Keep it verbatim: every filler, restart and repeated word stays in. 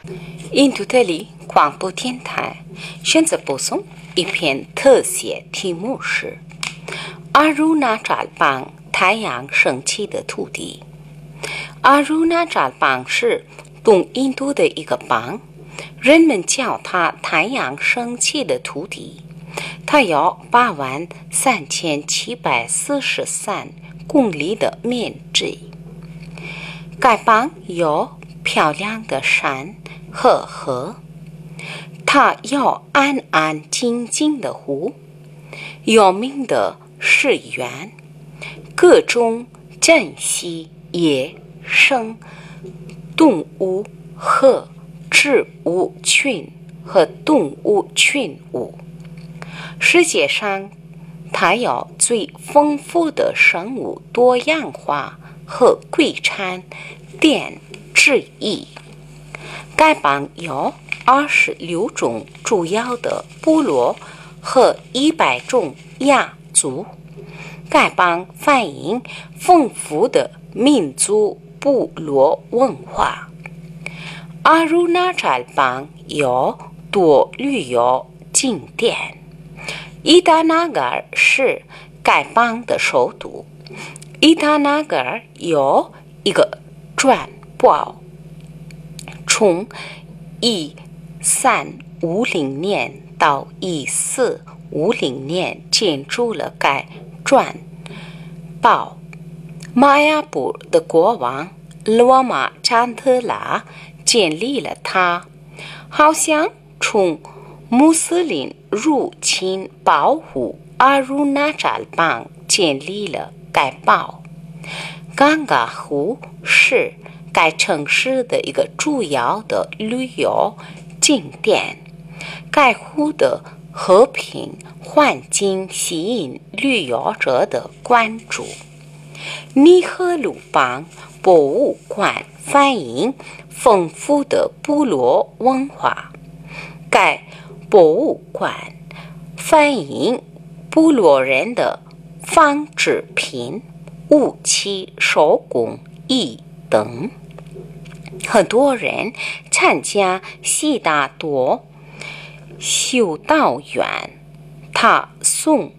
印度德里广播电台选择播送一篇特写，题目是阿鲁纳扎尔邦太阳升起的土地。阿鲁纳扎尔邦是东印度的一个邦，人们叫它太阳升起的土地。它有八万三千七百四十三公里的面积。该邦有漂亮的山和河，它有安安静静的湖，有名的寺院，各种珍稀野生动物和植物群和动物群物。世界上，它有最丰富的生物多样化和贵产点之一。该邦有二十六种主要的部落和一百种亚族。该邦反映丰富的民族部落文化。阿鲁纳扎尔邦有多旅游景点。伊达纳格尔是该邦的首都。伊达纳格尔有一个转堡，从一三五零年到一四五零年建筑了该转堡。玛雅部的国王罗马詹特拉建立了它，好像从穆斯林入侵保护阿鲁纳扎尔邦建立了该堡。冈嘎湖是该城市的一个主要的旅游景点。该湖的和平环境吸引旅游者的关注。尼赫鲁邦博物馆反映丰富的部落文化。该博物馆反映部落人的纺织品、武器、手工艺等。很多人参加悉达多修道院，他送